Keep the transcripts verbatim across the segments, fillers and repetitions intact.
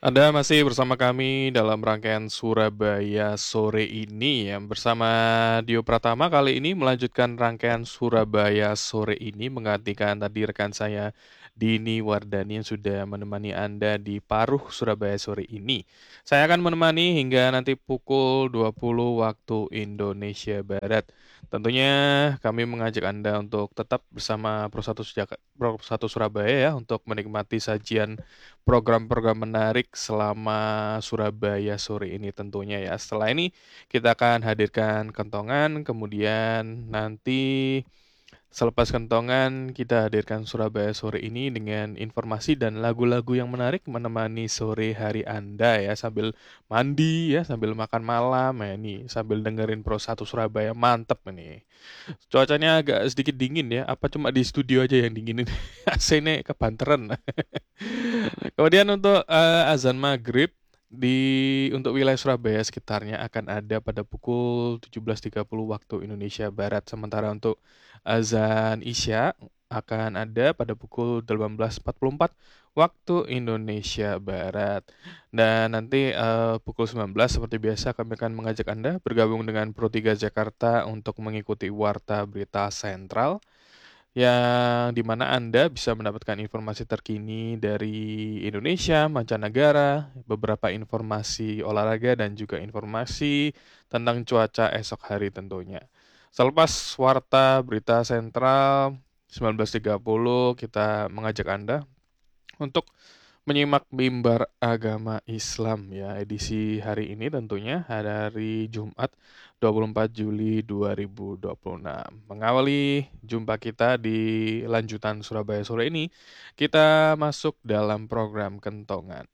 Anda masih bersama kami dalam rangkaian Surabaya sore ini ya. Bersama Dio Pratama kali ini melanjutkan rangkaian Surabaya sore ini menggantikan tadi rekan saya Dini Wardani yang sudah menemani Anda di Paruh Surabaya sore ini. Saya akan menemani hingga nanti pukul dua puluh waktu Indonesia Barat. Tentunya kami mengajak Anda untuk tetap bersama Pro satu Sejak- Pro satu Surabaya ya untuk menikmati sajian program-program menarik selama Surabaya sore ini tentunya ya. Setelah ini kita akan hadirkan kentongan, kemudian nanti selepas kentongan kita hadirkan Surabaya sore ini dengan informasi dan lagu-lagu yang menarik menemani sore hari Anda ya, sambil mandi ya, sambil makan malam ya, ini sambil dengerin Pro satu Surabaya mantep ini. Cuacanya agak sedikit dingin ya, apa cuma di studio aja yang dingin ini? A C-nya kebanteran. Kemudian untuk eh, azan maghrib di untuk wilayah Surabaya sekitarnya akan ada pada pukul tujuh belas tiga puluh waktu Indonesia Barat. Sementara untuk azan Isya akan ada pada pukul delapan belas empat puluh empat waktu Indonesia Barat. Dan nanti eh, pukul sembilan belas seperti biasa kami akan mengajak Anda bergabung dengan Pro tiga Jakarta untuk mengikuti Warta Berita Sentral yang dimana Anda bisa mendapatkan informasi terkini dari Indonesia, mancanegara, beberapa informasi olahraga dan juga informasi tentang cuaca esok hari tentunya. Selepas Warta Berita Sentral sembilan belas tiga puluh kita mengajak Anda untuk menyimak Mimbar Agama Islam ya edisi hari ini tentunya hari Jumat dua puluh empat Juli dua ribu dua puluh enam. Mengawali jumpa kita di lanjutan Surabaya sore ini, kita masuk dalam program Kentongan.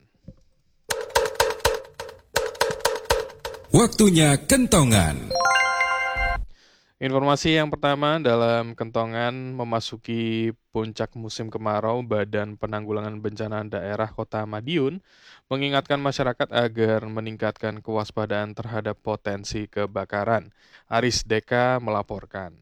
Waktunya Kentongan. Informasi yang pertama dalam Kentongan memasuki puncak musim kemarau, Badan Penanggulangan Bencana Daerah Kota Madiun mengingatkan masyarakat agar meningkatkan kewaspadaan terhadap potensi kebakaran. Aris Deka melaporkan.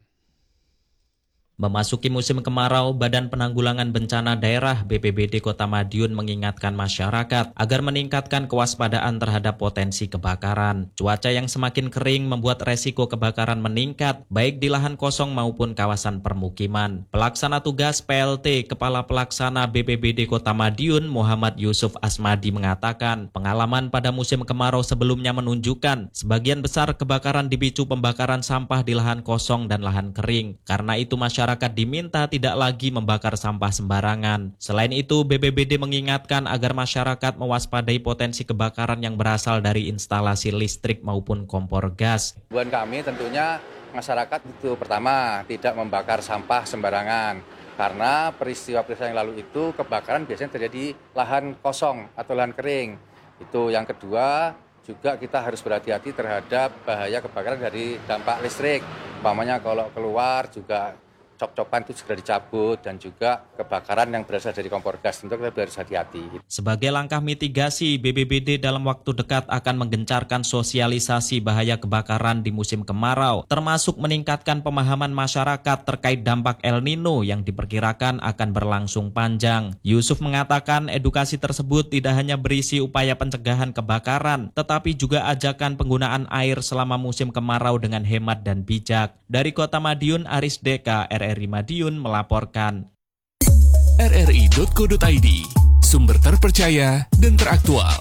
Memasuki musim kemarau, Badan Penanggulangan Bencana Daerah B P B D Kota Madiun mengingatkan masyarakat agar meningkatkan kewaspadaan terhadap potensi kebakaran. Cuaca yang semakin kering membuat resiko kebakaran meningkat, baik di lahan kosong maupun kawasan permukiman. Pelaksana tugas P L T Kepala Pelaksana B P B D Kota Madiun Muhammad Yusuf Asmadi mengatakan, pengalaman pada musim kemarau sebelumnya menunjukkan sebagian besar kebakaran dipicu pembakaran sampah di lahan kosong dan lahan kering. Karena itu masyarakat Masyarakat diminta tidak lagi membakar sampah sembarangan. Selain itu, B P B D mengingatkan agar masyarakat mewaspadai potensi kebakaran yang berasal dari instalasi listrik maupun kompor gas. Buat kami tentunya masyarakat itu pertama tidak membakar sampah sembarangan. Karena peristiwa-peristiwa yang lalu itu kebakaran biasanya terjadi lahan kosong atau lahan kering. Itu yang kedua, juga kita harus berhati-hati terhadap bahaya kebakaran dari dampak listrik. Umpamanya kalau keluar juga cop-copan itu segera dicabut dan juga kebakaran yang berasal dari kompor gas tentu kita harus hati-hati. Sebagai langkah mitigasi, B B B D dalam waktu dekat akan menggencarkan sosialisasi bahaya kebakaran di musim kemarau, termasuk meningkatkan pemahaman masyarakat terkait dampak El Nino yang diperkirakan akan berlangsung panjang. Yusuf mengatakan edukasi tersebut tidak hanya berisi upaya pencegahan kebakaran, tetapi juga ajakan penggunaan air selama musim kemarau dengan hemat dan bijak. Dari Kota Madiun, Aris Deka, R R I Madiun melaporkan. R R I titik co titik I D, sumber terpercaya dan teraktual.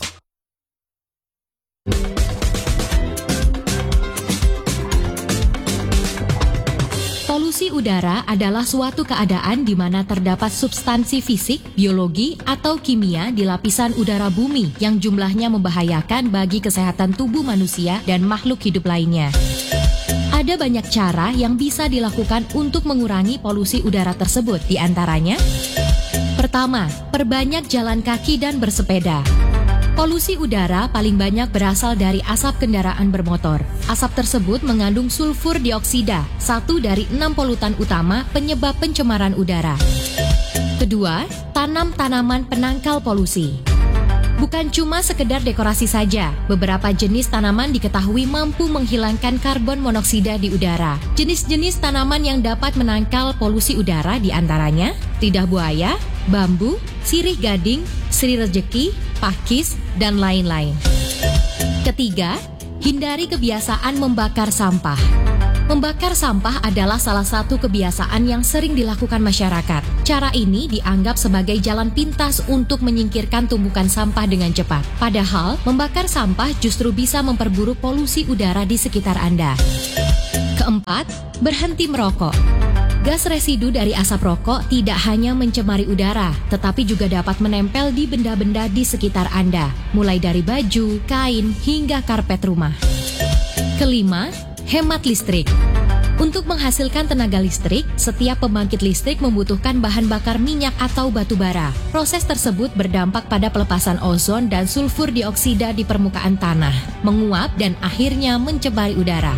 Polusi udara adalah suatu keadaan di mana terdapat substansi fisik, biologi, atau kimia di lapisan udara bumi yang jumlahnya membahayakan bagi kesehatan tubuh manusia dan makhluk hidup lainnya. Ada banyak cara yang bisa dilakukan untuk mengurangi polusi udara tersebut, di antaranya: pertama, perbanyak jalan kaki dan bersepeda. Polusi udara paling banyak berasal dari asap kendaraan bermotor. Asap tersebut mengandung sulfur dioksida, satu dari enam polutan utama penyebab pencemaran udara. Kedua, tanam tanaman penangkal polusi. Bukan cuma sekedar dekorasi saja, beberapa jenis tanaman diketahui mampu menghilangkan karbon monoksida di udara. Jenis-jenis tanaman yang dapat menangkal polusi udara diantaranya lidah buaya, bambu, sirih gading, sri rejeki, pakis, dan lain-lain. Ketiga, hindari kebiasaan membakar sampah. Membakar sampah adalah salah satu kebiasaan yang sering dilakukan masyarakat. Cara ini dianggap sebagai jalan pintas untuk menyingkirkan tumpukan sampah dengan cepat. Padahal, membakar sampah justru bisa memperburuk polusi udara di sekitar Anda. Keempat, berhenti merokok. Gas residu dari asap rokok tidak hanya mencemari udara, tetapi juga dapat menempel di benda-benda di sekitar Anda, mulai dari baju, kain, hingga karpet rumah. Kelima, hemat listrik. Untuk menghasilkan tenaga listrik, setiap pembangkit listrik membutuhkan bahan bakar minyak atau batu bara. Proses tersebut berdampak pada pelepasan ozon dan sulfur dioksida di permukaan tanah, menguap dan akhirnya mencemari udara.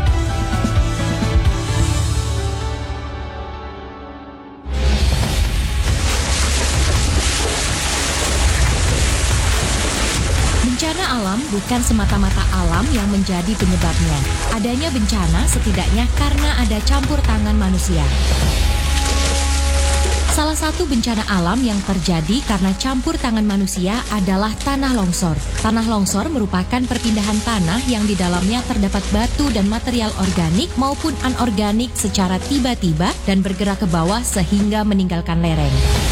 Bencana alam bukan semata-mata alam yang menjadi penyebabnya. Adanya bencana setidaknya karena ada campur tangan manusia. Salah satu bencana alam yang terjadi karena campur tangan manusia adalah tanah longsor. Tanah longsor merupakan perpindahan tanah yang di dalamnya terdapat batu dan material organik maupun anorganik secara tiba-tiba dan bergerak ke bawah sehingga meninggalkan lereng.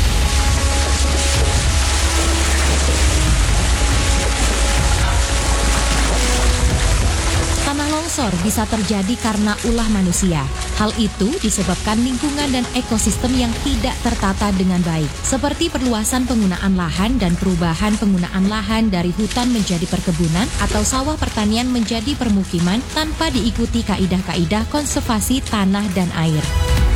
Longsor bisa terjadi karena ulah manusia. Hal itu disebabkan lingkungan dan ekosistem yang tidak tertata dengan baik, seperti perluasan penggunaan lahan dan perubahan penggunaan lahan dari hutan menjadi perkebunan atau sawah pertanian menjadi permukiman tanpa diikuti kaidah-kaidah konservasi tanah dan air.